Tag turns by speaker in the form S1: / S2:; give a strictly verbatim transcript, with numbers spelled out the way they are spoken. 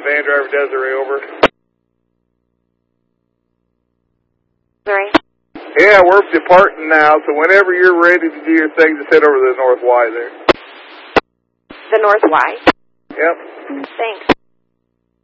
S1: van driver Desiree, over.
S2: Sorry?
S1: Yeah, we're departing now, so whenever you're ready to do your thing, just head over to the North Y there.
S2: The North Y?
S1: Yep.
S2: Thanks.